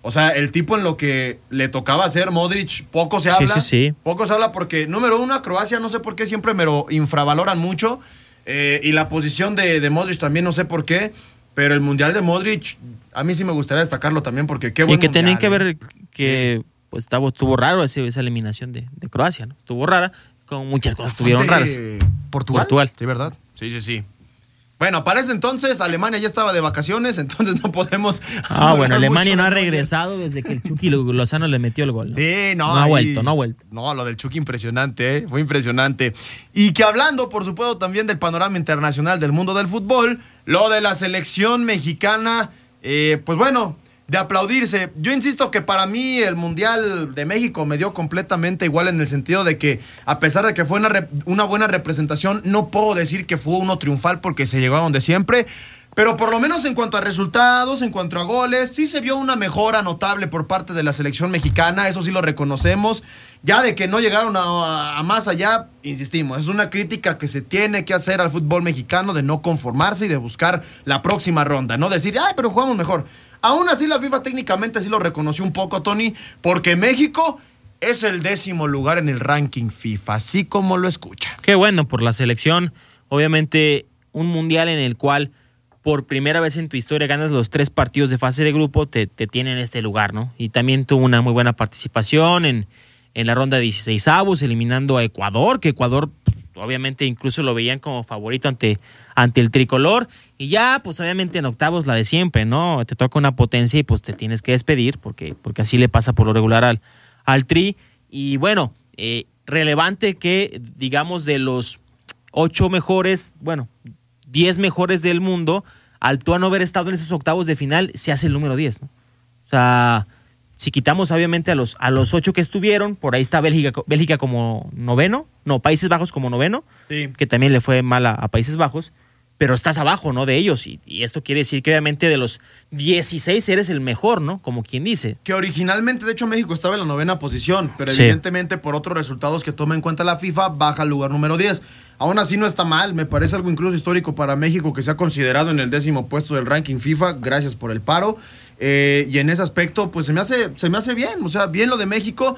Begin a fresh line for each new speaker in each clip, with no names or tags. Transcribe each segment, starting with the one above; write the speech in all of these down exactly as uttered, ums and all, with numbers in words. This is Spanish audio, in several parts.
O sea, el tipo en lo que le tocaba hacer Modric, poco se habla.
Sí, sí, sí.
Poco se habla porque, número uno, a Croacia no sé por qué siempre me lo infravaloran mucho. Eh, y la posición de, de Modric también no sé por qué. Pero el Mundial de Modric, a mí sí me gustaría destacarlo también porque qué buen
Y que
mundial,
tenían que
eh.
ver que
Sí.
pues estaba, estuvo raro ese, esa eliminación de, de Croacia, ¿no? Estuvo rara, con muchas cosas estuvieron raras.
¿Portugal?
Portugal.
Sí, ¿verdad? Sí, sí, sí. Bueno, para ese entonces Alemania ya estaba de vacaciones, entonces no podemos...
Ah, bueno,
hablar
Alemania
mucho
no ha
de Neuer.
regresado desde que el Chucky Lozano le metió el gol, ¿no?
Sí, no.
No ha
ahí-
vuelto, no ha vuelto.
No, lo del Chucky impresionante, ¿eh? Fue impresionante. Y que hablando, por supuesto, también del panorama internacional del mundo del fútbol, lo de la selección mexicana, eh, pues bueno, de aplaudirse. Yo insisto que para mí el Mundial de México me dio completamente igual en el sentido de que, a pesar de que fue una, rep- una buena representación, no puedo decir que fue uno triunfal porque se llegó a donde siempre. Pero por lo menos en cuanto a resultados, en cuanto a goles, sí se vio una mejora notable por parte de la selección mexicana, eso sí lo reconocemos. Ya de que no llegaron a, a, a más allá, insistimos, es una crítica que se tiene que hacer al fútbol mexicano de no conformarse y de buscar la próxima ronda, no decir, ay, pero jugamos mejor. Aún así la FIFA técnicamente sí lo reconoció un poco, Tony, porque México es el décimo lugar en el ranking FIFA, así como lo escucha.
Qué bueno por la selección. Obviamente un mundial en el cual por primera vez en tu historia ganas los tres partidos de fase de grupo, te, te tiene en este lugar, ¿no? Y también tuvo una muy buena participación en, en la ronda de dieciseisavos, eliminando a Ecuador, que Ecuador obviamente incluso lo veían como favorito ante, ante el tricolor. Y ya, pues obviamente en octavos la de siempre, ¿no? Te toca una potencia y pues te tienes que despedir, porque, porque así le pasa por lo regular al, al Tri. Y bueno, eh, relevante que, digamos, de los ocho mejores, bueno, diez mejores del mundo, al tú no haber estado en esos octavos de final, se hace el número diez, ¿no? O sea, si quitamos obviamente a los, a los ocho que estuvieron, por ahí está Bélgica, Bélgica como noveno, no, Países Bajos como noveno,
Sí.
que también le fue mal a, a Países Bajos, pero estás abajo, ¿no? De ellos, y, y esto quiere decir que obviamente de los dieciséis eres el mejor, ¿no? Como quien dice.
Que originalmente, de hecho, México estaba en la novena posición, pero
Sí.
evidentemente por otros resultados que toma en cuenta la FIFA, baja al lugar número diez. Aún así no está mal, me parece algo incluso histórico para México que se ha considerado en el décimo puesto del ranking FIFA, gracias por el paro. Eh, y en ese aspecto, pues se me hace, se me hace bien, o sea, bien lo de México.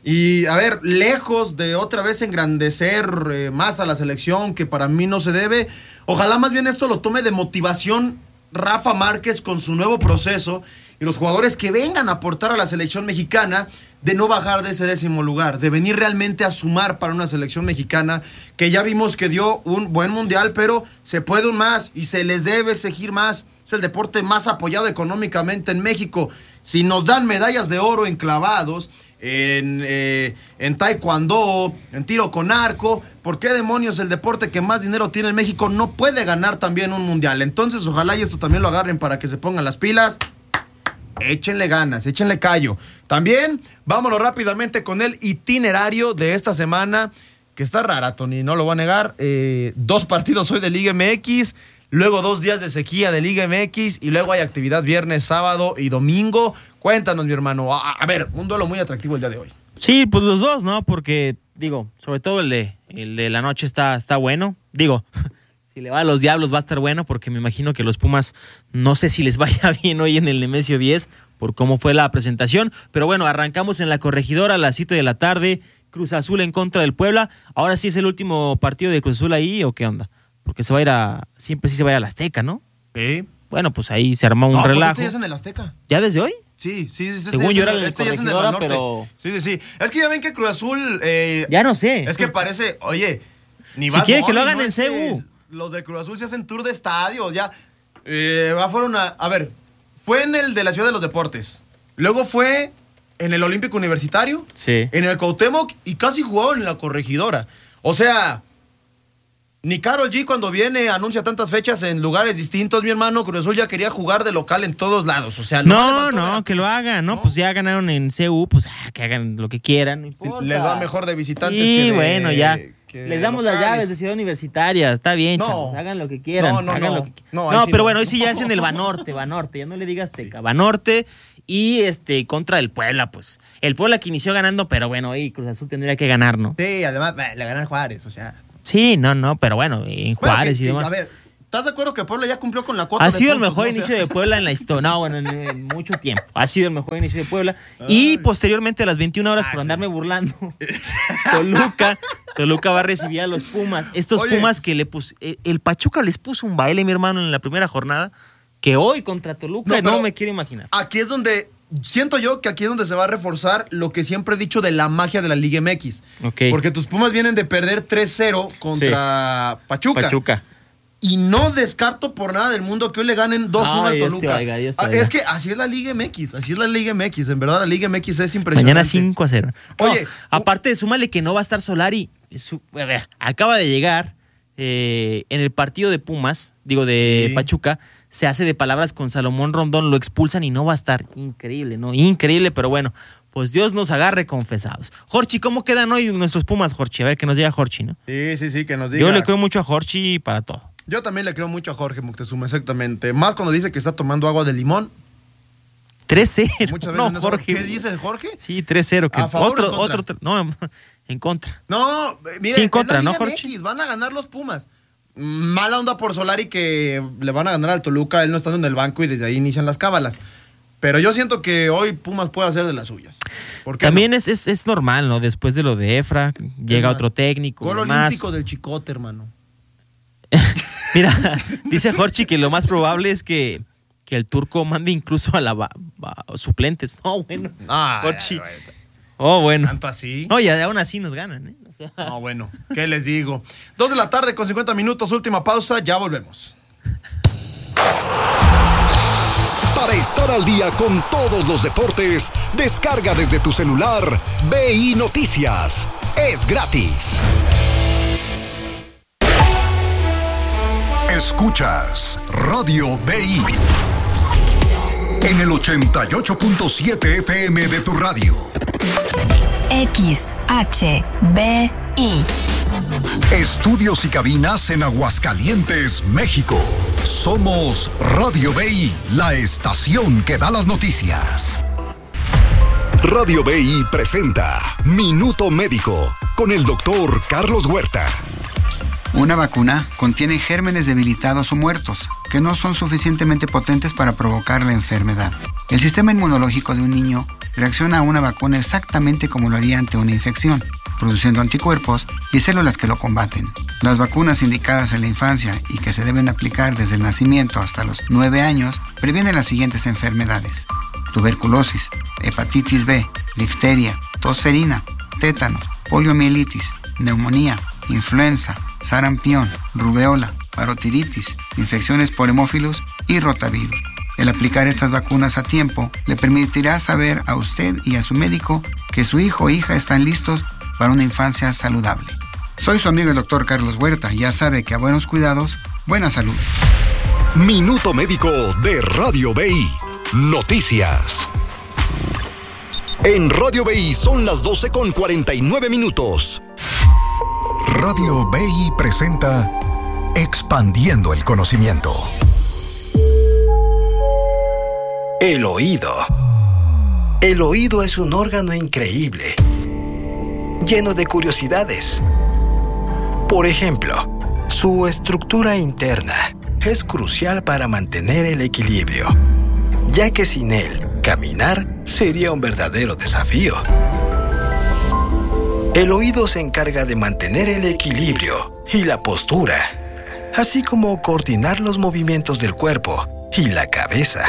Y a ver, lejos de otra vez engrandecer eh, más a la selección, que para mí no se debe, ojalá más bien esto lo tome de motivación Rafa Márquez con su nuevo proceso y los jugadores que vengan a aportar a la selección mexicana, de no bajar de ese décimo lugar, de venir realmente a sumar para una selección mexicana que ya vimos que dio un buen mundial, pero se puede un más y se les debe exigir más. Es el deporte más apoyado económicamente en México. Si nos dan medallas de oro en clavados, en, eh, en taekwondo, en tiro con arco, ¿por qué demonios el deporte que más dinero tiene en México no puede ganar también un mundial? Entonces ojalá y esto también lo agarren para que se pongan las pilas. Échenle ganas, échenle callo. También vámonos rápidamente con el itinerario de esta semana, que está rara, Tony, no lo voy a negar. Eh, dos partidos hoy de Liga M X, luego dos días de sequía de Liga M X y luego hay actividad viernes, sábado y domingo. Cuéntanos, mi hermano. A, a ver, un duelo muy atractivo el día de hoy.
Sí, pues los dos, ¿no? Porque, digo, sobre todo el de, el de la noche está, está bueno. Digo, si le va a los Diablos va a estar bueno, porque me imagino que los Pumas, no sé si les vaya bien hoy en el Nemesio diez, por cómo fue la presentación. Pero bueno, arrancamos en la Corregidora a las siete de la tarde, Cruz Azul en contra del Puebla. Ahora sí es el último partido de Cruz Azul ahí, ¿o qué onda? Porque se va a ir a, siempre sí se va a ir a la Azteca, ¿no?
Sí.
Bueno, pues ahí se armó un
No,
relajo.
pues este ya es en el Azteca.
¿Ya desde hoy?
Sí, sí, sí. Este
Según
ya
yo
es en
era
el-
en
este ya es en el
Corregidora,
norte.
pero-
Sí, sí, sí. Es que ya ven que Cruz Azul... Eh,
Ya no sé.
Es que parece, oye, ni
Si
Bad
quiere que lo
Bunny,
hagan
¿no?
en
Es
C
que
U.
Los de Cruz Azul se hacen tour de estadios, ya. Eh, va fueron a, a ver, fue en el de la Ciudad de los Deportes. Luego fue en el Olímpico Universitario.
Sí.
En el Cuauhtémoc y casi jugaron en la Corregidora. O sea, ni Karol G cuando viene anuncia tantas fechas en lugares distintos, mi hermano. Cruz Azul ya quería jugar de local en todos lados. O sea,
No,
le faltó
no,
Veracruz.
que lo hagan, ¿no?
¿No?
Pues ya ganaron en C U, pues ah, que hagan lo que quieran. No
Sí,
importa.
les va mejor de visitantes
Sí,
que de-
bueno, ya.
que de
Les damos las
locales.
llaves de Ciudad Universitaria, está bien,
No.
chavos, hagan lo que quieran.
No, no,
hagan
no.
lo que qui-
No,
No,
ahí sí
pero
no.
bueno, hoy sí ya es en el Banorte, Banorte, ya no le digas Teca, Banorte y este contra el Puebla, pues. El Puebla que inició ganando, pero bueno, hoy Cruz Azul tendría que ganar, ¿no?
Sí, además, eh, le ganan Juárez, o sea.
Sí, no, no, pero bueno, en
Bueno,
Juárez
que-
y
que,
demás.
a ver, ¿Estás de acuerdo que Puebla ya cumplió con la cuota?
Ha
de
sido el
puntos,
mejor
no?
inicio
O sea,
de Puebla en la historia. No, bueno, en, en mucho tiempo. Ha sido el mejor inicio de Puebla. Y posteriormente a las veintiuna horas,
Ah,
por
sí.
andarme burlando, Toluca, Toluca va a recibir a los Pumas. Estos
Oye.
Pumas que le puso... El, el Pachuca les puso un baile, mi hermano, en la primera jornada, que hoy contra Toluca
No,
no,
pero-
me quiero imaginar.
Aquí es donde, siento yo que aquí es donde se va a reforzar lo que siempre he dicho de la magia de la Liga M X.
Ok.
Porque tus Pumas vienen de perder tres cero contra Pachuca.
Pachuca.
Y no descarto por nada del mundo que hoy le ganen dos uno
Ay,
al
Dios te
Toluca.
oiga, Dios te
Ah,
oiga.
es que así es la Liga M X, así es la Liga M X. En verdad, la Liga M X es impresionante.
Mañana cinco a cero. No,
Oye,
aparte, súmale que no va a estar Solari. Su- a ver, acaba de llegar eh, en el partido de Pumas, digo de
Sí.
Pachuca, se hace de palabras con Salomón Rondón, lo expulsan y no va a estar. Increíble, ¿no? Increíble, pero bueno, pues Dios nos agarre confesados. Jorchi, ¿cómo quedan hoy nuestros Pumas, Jorchi? A ver, que nos diga Jorchi, ¿no?
Sí, sí, sí, que nos diga.
Yo le creo mucho a Jorchi para todo.
Yo también le creo mucho a Jorge Moctezuma, exactamente. Más cuando dice que está tomando agua de limón.
tres cero.
Muchas veces
No,
en eso-
Jorge.
¿Qué dice Jorge?
Sí, tres cero. que
¿A favor o
otro,
en contra?
otro, no, en contra.
No, mire,
Sí, en contra,
es la
¿no,
Liga
Jorge?
M X, van a ganar los Pumas. Mala onda por Solari que le van a ganar al Toluca, él no estando en el banco y desde ahí inician las cábalas. Pero yo siento que hoy Pumas puede hacer de las suyas. ¿Por qué
También
no?
es, es, es normal, ¿no? Después de lo de Efra, llega
más?
otro técnico.
Gol
y demás.
olímpico del Chicote, hermano.
Mira, dice Jorchi que lo más probable es que, que el turco mande incluso a la ba- ba- suplentes. No, bueno.
Ah,
Jorchi.
ay, ay,
Oh, bueno.
¿Tanto así?
No, y aún así nos ganan, ¿eh? O sea,
No, bueno, ¿qué les digo? Dos de la tarde con cincuenta minutos, última pausa, ya volvemos.
Para estar al día con todos los deportes, descarga desde tu celular B I Noticias. Es gratis.
Escuchas Radio B I en el ochenta y ocho punto siete F M de tu radio.
X H B I.
Estudios y cabinas en Aguascalientes, México. Somos Radio B I, la estación que da las noticias.
Radio B I presenta Minuto Médico con el doctor Carlos Huerta.
Una vacuna contiene gérmenes debilitados o muertos, que no son suficientemente potentes para provocar la enfermedad. El sistema inmunológico de un niño reacciona a una vacuna exactamente como lo haría ante una infección, produciendo anticuerpos y células que lo combaten. Las vacunas indicadas en la infancia y que se deben aplicar desde el nacimiento hasta los nueve años previenen las siguientes enfermedades: tuberculosis, hepatitis B, difteria, tosferina, tétanos, poliomielitis, neumonía, influenza, sarampión, rubeola, parotiditis, infecciones por hemófilos y rotavirus. El aplicar estas vacunas a tiempo le permitirá saber a usted y a su médico que su hijo o hija están listos para una infancia saludable. Soy su amigo el doctor Carlos Huerta y ya sabe que a buenos cuidados, buena salud.
Minuto Médico de Radio B I. Noticias. En Radio B I son las doce con cuarenta y nueve minutos.
Radio B I presenta Expandiendo el conocimiento.
El oído. El oído es un órgano increíble, lleno de curiosidades. Por ejemplo, su estructura interna es crucial para mantener el equilibrio, ya que sin él, caminar sería un verdadero desafío. El oído se encarga de mantener el equilibrio y la postura, así como coordinar los movimientos del cuerpo y la cabeza.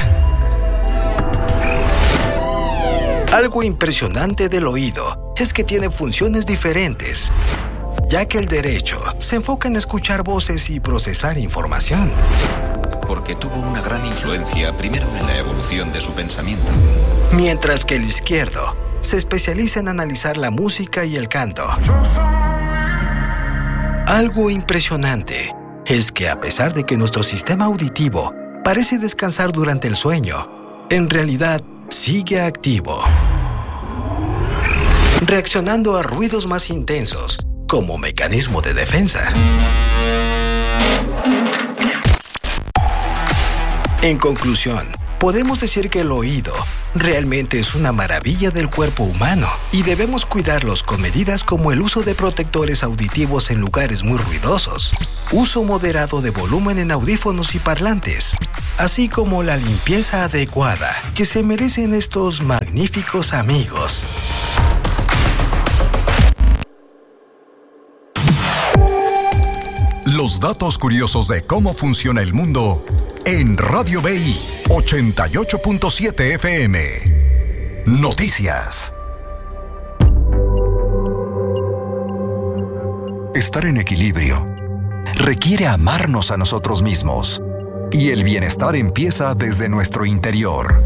Algo impresionante del oído es que tiene funciones diferentes, ya que el derecho se enfoca en escuchar voces y procesar información.
Porque tuvo una gran influencia primero en la evolución de su pensamiento.
Mientras que el izquierdo se especializa en analizar la música y el canto. Algo impresionante es que a pesar de que nuestro sistema auditivo parece descansar durante el sueño, en realidad sigue activo, reaccionando a ruidos más intensos como mecanismo de defensa. En conclusión, podemos decir que el oído realmente es una maravilla del cuerpo humano y debemos cuidarlos con medidas como el uso de protectores auditivos en lugares muy ruidosos, uso moderado de volumen en audífonos y parlantes, así como la limpieza adecuada que se merecen estos magníficos amigos.
Los datos curiosos de cómo funciona el mundo en Radio B I ochenta y ocho punto siete F M. Noticias. Estar en equilibrio requiere amarnos a nosotros mismos, y el bienestar empieza desde nuestro interior.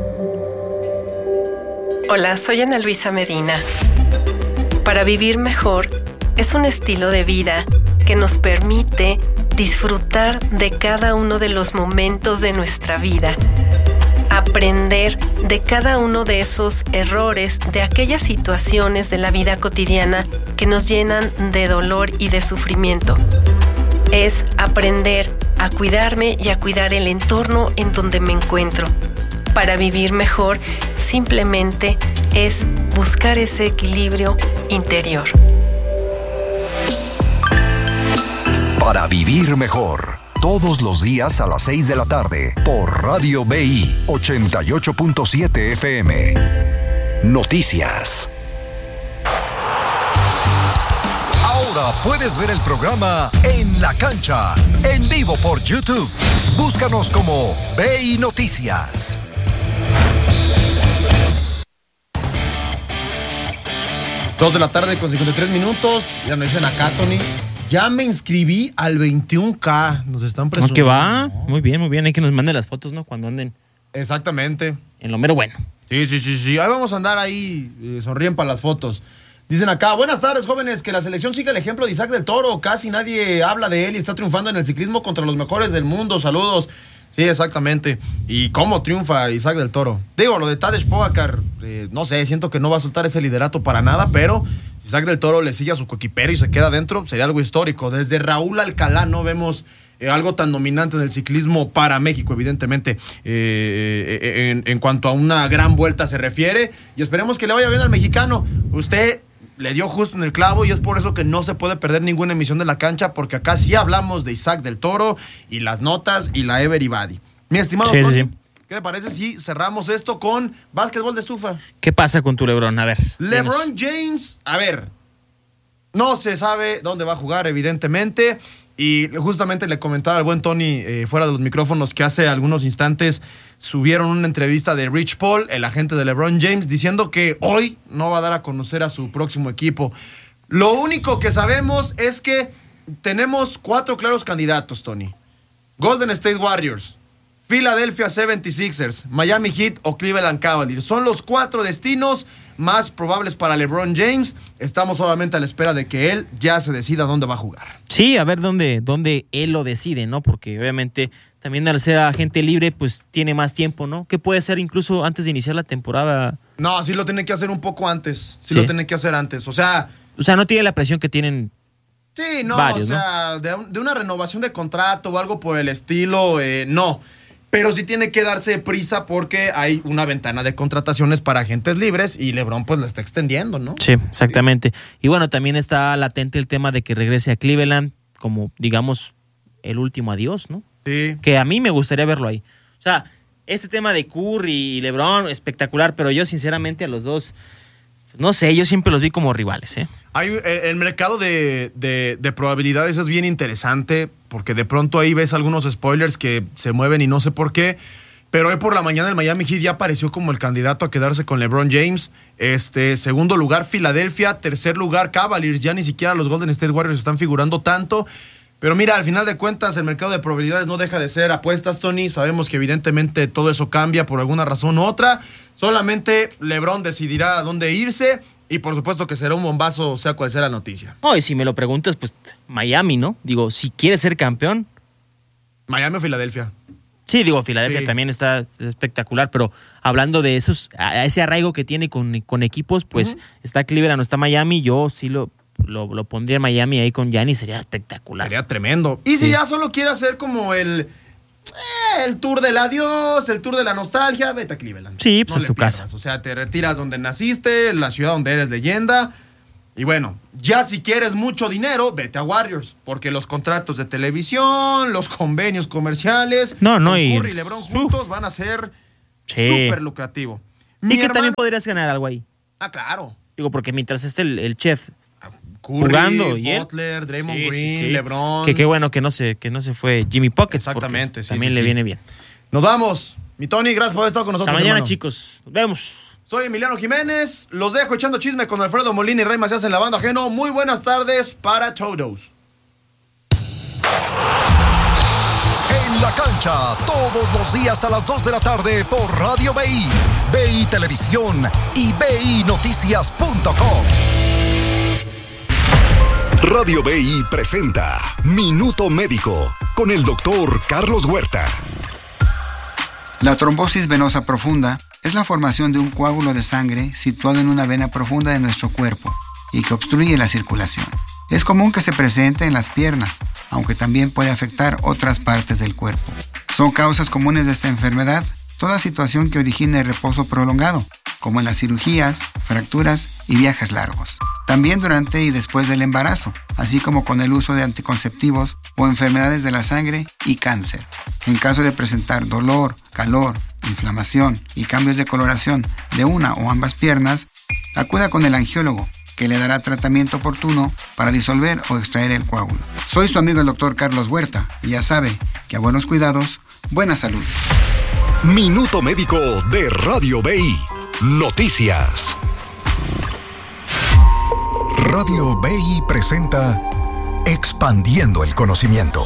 Hola, soy Ana Luisa Medina. Para vivir mejor es un estilo de vida que nos permite disfrutar de cada uno de los momentos de nuestra vida, aprender de cada uno de esos errores, de aquellas situaciones de la vida cotidiana que nos llenan de dolor y de sufrimiento. Es aprender a cuidarme y a cuidar el entorno en donde me encuentro. Para vivir mejor, simplemente es buscar ese equilibrio interior.
Para vivir mejor, todos los días a las seis de la tarde, por Radio B I ochenta y ocho punto siete F M. Noticias. Ahora puedes ver el programa En la Cancha, en vivo por YouTube. Búscanos como B I Noticias.
Dos de la tarde con cincuenta y tres minutos. Ya nos dicen acá, Tony. Ya me inscribí al veintiuno K. Nos están presumiendo.
¿Qué va? Muy bien, muy bien. Hay que nos manden las fotos, ¿no? Cuando anden.
Exactamente.
En lo mero bueno.
Sí, sí, sí, sí. Ahí vamos a andar ahí. Eh, sonríen para las fotos. Dicen acá, buenas tardes, jóvenes. Que la selección siga el ejemplo de Isaac del Toro. Casi nadie habla de él y está triunfando en el ciclismo contra los mejores del mundo. Saludos. Sí, exactamente. ¿Y cómo triunfa Isaac del Toro? Digo, lo de Tadej Pogačar, eh, no sé, siento que no va a soltar ese liderato para nada, pero si Isaac del Toro le sigue a su coequipero y se queda adentro, sería algo histórico. Desde Raúl Alcalá no vemos eh, algo tan dominante en el ciclismo para México, evidentemente, eh, eh, en, en cuanto a una gran vuelta se refiere, y esperemos que le vaya bien al mexicano. Usted le dio justo en el clavo y es por eso que no se puede perder ninguna emisión de La Cancha, porque acá sí hablamos de Isaac del Toro y las notas y la Everybody. Mi estimado
Sí,
Tony,
sí, sí.
¿qué le parece si cerramos esto con básquetbol de estufa?
¿Qué pasa con tu LeBron? A ver.
LeBron
dinos.
James, a ver, no se sabe dónde va a jugar, evidentemente, y justamente le comentaba al buen Tony eh, fuera de los micrófonos que hace algunos instantes subieron una entrevista de Rich Paul, el agente de LeBron James, diciendo que hoy no va a dar a conocer a su próximo equipo. Lo único que sabemos es que tenemos cuatro claros candidatos, Tony. Golden State Warriors, Philadelphia setenta y seis ers, Miami Heat o Cleveland Cavaliers. Son los cuatro destinos más probables para LeBron James. Estamos obviamente a la espera de que él ya se decida dónde va a jugar.
Sí, a ver dónde, dónde él lo decide, ¿no? Porque obviamente también al ser agente libre, pues tiene más tiempo, ¿no? Que puede ser incluso antes de iniciar la temporada.
No, sí lo tiene que hacer un poco antes. Sí,
¿Sí?
lo tiene que hacer antes. O sea...
O sea, no tiene la presión que tienen.
Sí, no,
varios,
o sea, ¿no? de, un, de una renovación de contrato o algo por el estilo, eh, no. Pero sí tiene que darse prisa porque hay una ventana de contrataciones para agentes libres y LeBron pues la está extendiendo, ¿no?
Sí, exactamente. Sí. Y bueno, también está latente el tema de que regrese a Cleveland como, digamos, el último adiós, ¿no?
Sí.
Que a mí me gustaría verlo ahí. O sea, este tema de Curry y LeBron, espectacular, pero yo sinceramente a los dos, no sé, yo siempre los vi como rivales, ¿eh?
Hay, el mercado de, de, de probabilidades es bien interesante porque de pronto ahí ves algunos spoilers que se mueven y no sé por qué, pero hoy por la mañana el Miami Heat ya apareció como el candidato a quedarse con LeBron James. Este, segundo lugar Filadelfia, tercer lugar Cavaliers, ya ni siquiera los Golden State Warriors están figurando tanto. Pero mira, al final de cuentas el mercado de probabilidades no deja de ser apuestas, Tony. Sabemos que evidentemente todo eso cambia por alguna razón u otra. Solamente LeBron decidirá a dónde irse y por supuesto que será un bombazo sea cual sea la noticia.
No, y si me lo preguntas, pues Miami, ¿no? Digo, si quiere ser campeón.
¿Miami o Filadelfia?
Sí, digo, Filadelfia
Sí.
también está espectacular, pero hablando de esos, a ese arraigo que tiene con, con equipos, pues uh-huh. está Cleveland o está Miami, yo sí lo... Lo, lo pondría en Miami ahí con Giannis, sería espectacular.
Sería tremendo. Y si
sí.
ya solo quiere hacer como el eh, el tour del adiós, el tour de la nostalgia, vete a Cleveland.
Sí, pues
no
a tu
pierdas.
casa.
O sea, te retiras donde naciste, la ciudad donde eres leyenda. Y bueno, ya si quieres mucho dinero, vete a Warriors, porque los contratos de televisión, los convenios comerciales,
no, no, y
Curry y LeBron juntos uf. van a ser
sí.
súper lucrativo.
Mi y que hermano, también podrías ganar algo ahí.
Ah, claro.
Digo, porque mientras esté el, el chef
Curry,
jugando y
Butler,
él,
Draymond
sí,
Green,
sí, sí.
LeBron.
Que qué bueno que no se, que no se fue Jimmy Pockets.
Exactamente, sí.
También
sí,
le
sí.
viene bien.
Nos vamos. Mi Tony, gracias por haber estado con nosotros.
Hasta mañana,
hermano.
chicos. Nos vemos.
Soy Emiliano Jiménez. Los dejo echando chisme con Alfredo Molina y Rey Macías en La Banda Ajeno. Muy buenas tardes para todos.
En la cancha, todos los días a las dos de la tarde por Radio B I, B I Televisión y B I Noticias punto com. Radio B I presenta Minuto Médico con el doctor Carlos Huerta.
La trombosis venosa profunda es la formación de un coágulo de sangre situado en una vena profunda de nuestro cuerpo y que obstruye la circulación. Es común que se presente en las piernas, aunque también puede afectar otras partes del cuerpo. Son causas comunes de esta enfermedad toda situación que origine reposo prolongado, como en las cirugías, fracturas y viajes largos. También durante y después del embarazo, así como con el uso de anticonceptivos o enfermedades de la sangre y cáncer. En caso de presentar dolor, calor, inflamación y cambios de coloración de una o ambas piernas, acuda con el angiólogo, que le dará tratamiento oportuno para disolver o extraer el coágulo. Soy su amigo el doctor Carlos Huerta y ya sabe que a buenos cuidados, buena salud.
Minuto Médico de Radio B I. Noticias. Radio B I presenta Expandiendo el Conocimiento.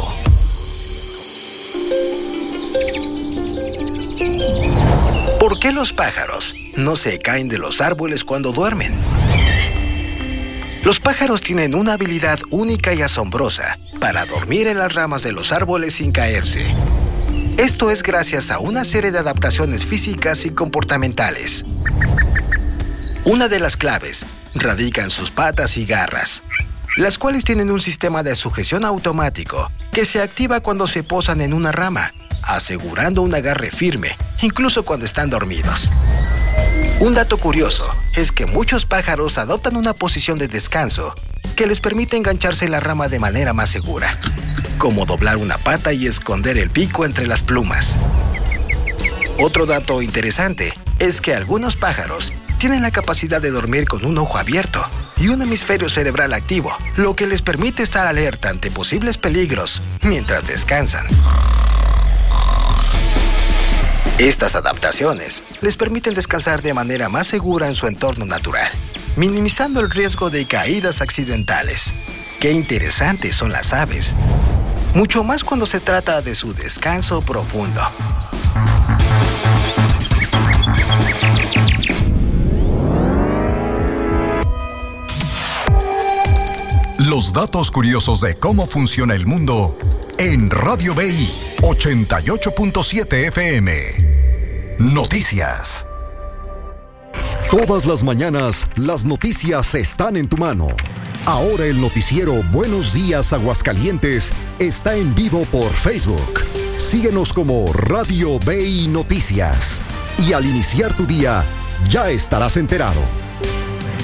¿Por qué los pájaros no se caen de los árboles cuando duermen? Los pájaros tienen una habilidad única y asombrosa para dormir en las ramas de los árboles sin caerse. Esto es gracias a una serie de adaptaciones físicas y comportamentales. Una de las claves radica en sus patas y garras, las cuales tienen un sistema de sujeción automático que se activa cuando se posan en una rama, asegurando un agarre firme, incluso cuando están dormidos. Un dato curioso es que muchos pájaros adoptan una posición de descanso que les permite engancharse en la rama de manera más segura, como doblar una pata y esconder el pico entre las plumas. Otro dato interesante es que algunos pájaros tienen la capacidad de dormir con un ojo abierto y un hemisferio cerebral activo, lo que les permite estar alerta ante posibles peligros mientras descansan. Estas adaptaciones les permiten descansar de manera más segura en su entorno natural, minimizando el riesgo de caídas accidentales. Qué interesantes son las aves, mucho más cuando se trata de su descanso profundo.
Los datos curiosos de cómo funciona el mundo en Radio B I ochenta y ocho punto siete F M. Noticias. Todas las mañanas, las noticias están en tu mano. Ahora el noticiero Buenos Días Aguascalientes está en vivo por Facebook. Síguenos como Radio B I Noticias. Y al iniciar tu día, ya estarás enterado.